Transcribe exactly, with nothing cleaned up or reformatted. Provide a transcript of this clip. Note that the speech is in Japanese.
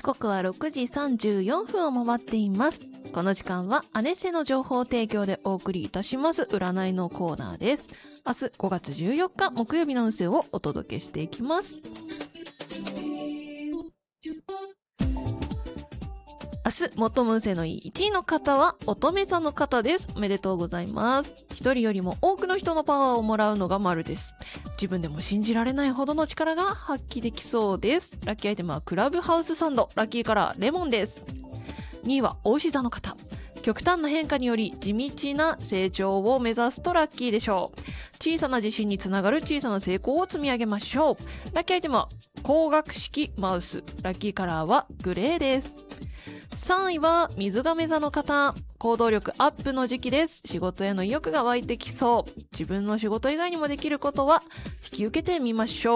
刻はろくじさんじゅうよんぷんを回っています。この時間はアネッセの情報提供でお送りいたします占いのコーナーです。明日ごがつじゅうよっか木曜日の運勢をお届けしていきます。明日最も運勢のいいいちいの方は乙女座の方です。おめでとうございます。一人よりも多くの人のパワーをもらうのが丸です。自分でも信じられないほどの力が発揮できそうです。ラッキーアイテムはクラブハウスサンド、ラッキーカラーレモンです。にいは牡牛座の方。極端な変化により地道な成長を目指すとラッキーでしょう。小さな自信につながる小さな成功を積み上げましょう。ラッキーアイテムは光学式マウス、ラッキーカラーはグレーです。さんいは水亀座の方。行動力アップの時期です。仕事への意欲が湧いてきそう。自分の仕事以外にもできることは引き受けてみましょう。